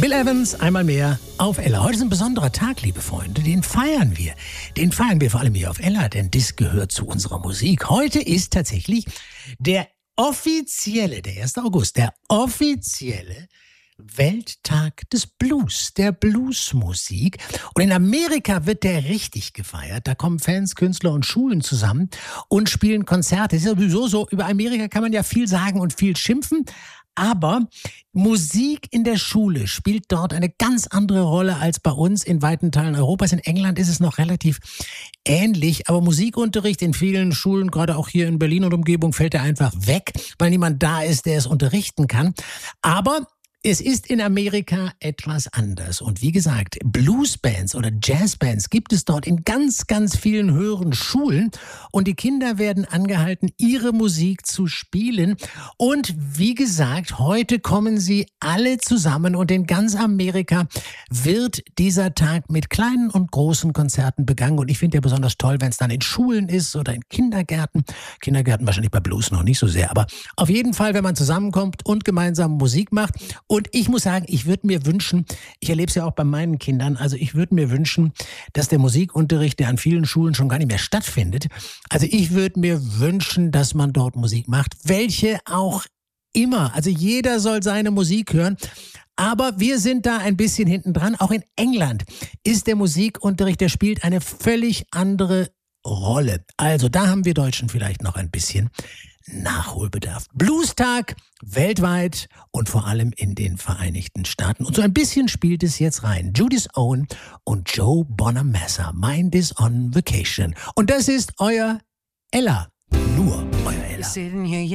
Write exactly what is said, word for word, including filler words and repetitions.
Bill Evans, einmal mehr auf Ella. Heute ist ein besonderer Tag, liebe Freunde. Den feiern wir. Den feiern wir vor allem hier auf Ella, denn das gehört zu unserer Musik. Heute ist tatsächlich der offizielle, der erste August, der offizielle Welttag des Blues, der Bluesmusik. Und in Amerika wird der richtig gefeiert. Da kommen Fans, Künstler und Schulen zusammen und spielen Konzerte. Das ist ja sowieso so, über Amerika kann man ja viel sagen und viel schimpfen. Aber Musik in der Schule spielt dort eine ganz andere Rolle als bei uns in weiten Teilen Europas. In England ist es noch relativ ähnlich, aber Musikunterricht in vielen Schulen, gerade auch hier in Berlin und Umgebung, fällt ja einfach weg, weil niemand da ist, der es unterrichten kann. Aber es ist in Amerika etwas anders. Und wie gesagt, Bluesbands oder Jazzbands gibt es dort in ganz, ganz vielen höheren Schulen. Und die Kinder werden angehalten, ihre Musik zu spielen. Und wie gesagt, heute kommen sie alle zusammen. Und in ganz Amerika wird dieser Tag mit kleinen und großen Konzerten begangen. Und ich finde ja besonders toll, wenn es dann in Schulen ist oder in Kindergärten. Kindergärten wahrscheinlich bei Blues noch nicht so sehr. Aber auf jeden Fall, wenn man zusammenkommt und gemeinsam Musik macht. Und ich muss sagen, ich würde mir wünschen, ich erlebe es ja auch bei meinen Kindern, also ich würde mir wünschen, dass der Musikunterricht, der an vielen Schulen schon gar nicht mehr stattfindet, also ich würde mir wünschen, dass man dort Musik macht, welche auch immer. Also jeder soll seine Musik hören. Aber wir sind da ein bisschen hinten dran. Auch in England ist der Musikunterricht, der spielt eine völlig andere Rolle. Also da haben wir Deutschen vielleicht noch ein bisschen Nachholbedarf. Bluestag weltweit und vor allem in den Vereinigten Staaten. Und so ein bisschen spielt es jetzt rein. Judith Owen und Joe Bonamassa. Mind is on vacation. Und das ist euer Ella. Nur euer Ella.